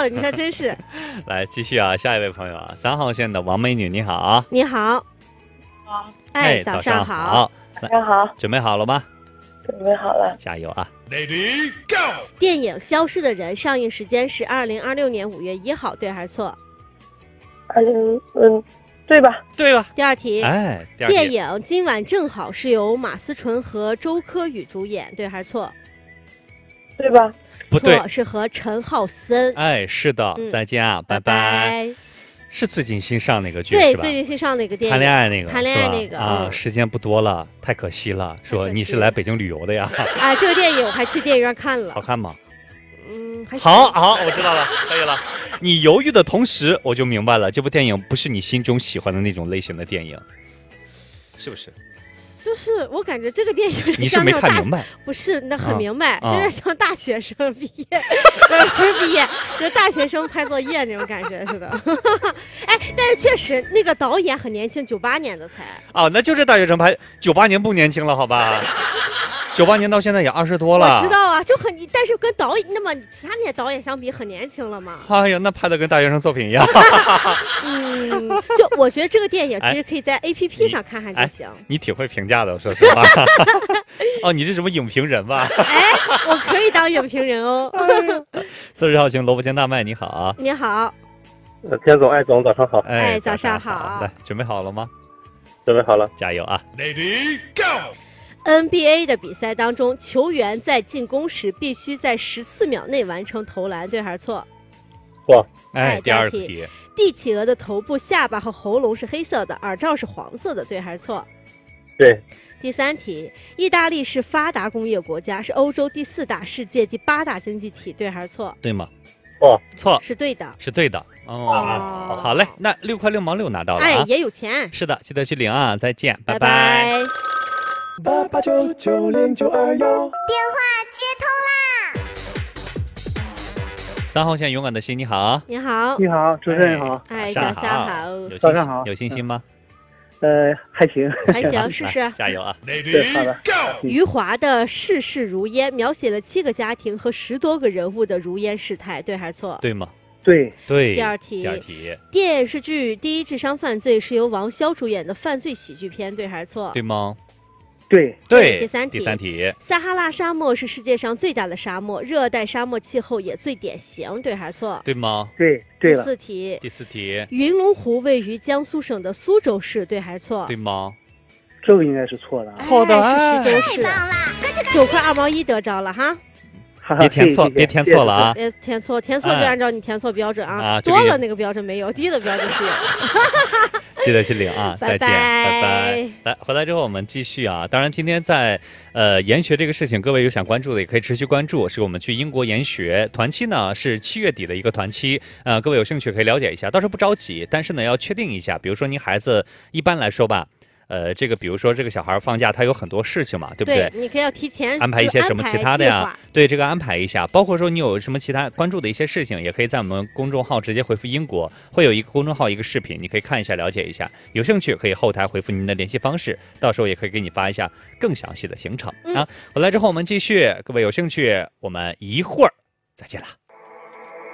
了，你说真是。 来继续啊，下一位朋友啊，3号线的王美女，你好。 你好。 好， 哎，早上好。 早上好， 准备好了吗？ 准备好了。 加油啊 Lady Go！ 电影《消失的人》上映时间是2026年5月1号，对还是错？ 对吧？ 对吧？ 第二题。 哎，第二题电影《今晚正好》是由马思纯和周柯宇主演，对还是错？ 对吧？ 不对错，是和陈浩森。 哎，是的，再见啊，拜拜。是最近新上那个剧对， 是吧？ 最近新上那个电影， 谈恋爱那个， 谈恋爱那个啊，时间不多了，太可惜了。说你是来北京旅游的呀？ 啊，这个电影我还去电影院看了。 好看吗？ 还好，我知道了，可以了。你犹豫的同时，我就明白了，这部电影不是你心中喜欢的那种类型的电影，是不是？ 就是我感觉这个电影你是没看明白， 不是那很明白，有点像大学生毕业，不是毕业，就大学生拍作业那种感觉似的。哎，但是确实那个导演很年轻，98年的才。 哦，那就是大学生拍，98年不年轻了，好吧？98年到现在也20多了。 我知道啊，就很，但是跟导演那么其他那些导演相比，很年轻了嘛。 哎呀，那拍的跟大学生作品一样。 就我觉得这个电影其实可以在 APP 上看看就行。 你挺会评价的，说实话。哦，你是什么影评人吧？ 哎，我可以当影评人哦。 40号群萝卜尖大麦，你好啊。 你好。 田总、艾总，早上好。 哎，早上好。 来，准备好了吗？ 准备好了， 加油啊 ！Lady Go！ NBA 的比赛当中，球员在进攻时必须在14秒内完成投篮，对还是错？ 错。 哎，第二题。 帝企鹅的头部、下巴和喉咙是黑色的，耳罩是黄色的，对还是错？ 对。 第三题，意大利是发达工业国家，是欧洲第4大、世界第8大经济体，对还是错？ 对吗？ 错， 是对的， 是对的。哦，好嘞，那6块6毛6拿到了啊！ 哎，也有钱。 是的，记得去领啊！再见， 拜拜。 88990921，电话接通啦 ！3号线勇敢的心，你好。 你好。 你好，主持人好。 哎，早上好。 早上好。 有信心吗？ 还行， 还行，试试。 加油啊 ！Lady Go！ 余华的世事如烟描写了7个家庭和10多个人物的如烟世态，对还是错？ 对吗？ 对。 第二题。电视剧《第一智商犯罪》是由王骁主演的犯罪喜剧片，对还是错？ 对吗？ 对。 第三题。 撒哈拉沙漠是世界上最大的沙漠，热带沙漠气候也最典型，对还是错？ 对吗？ 对了。 第四题。 云龙湖位于江苏省的苏州市，对还是错？ 对吗？ 这个应该是错的。 错的， 是徐州市。9块2毛1得着了哈。 别填错，别填错了啊！ 别填错，填错就按照你填错标准啊。多了那个标准没有，低的标准是有。 记得去领啊！再见，拜拜。 来，回来之后我们继续啊。当然，今天在研学这个事情，各位有想关注的也可以持续关注。是我们去英国研学团期呢，是7月底的一个团期。各位有兴趣可以了解一下，倒是不着急，但是呢要确定一下。比如说，你孩子一般来说吧。这个比如说这个小孩放假，他有很多事情嘛，对不对？ 你可以要提前安排一些什么其他的呀？对，这个安排一下。包括说你有什么其他关注的一些事情，也可以在我们公众号直接回复英国，会有一个公众号一个视频，你可以看一下了解一下。有兴趣可以后台回复您的联系方式，到时候也可以给你发一下更详细的行程啊。回来之后我们继续，各位有兴趣，我们一会儿再见啦。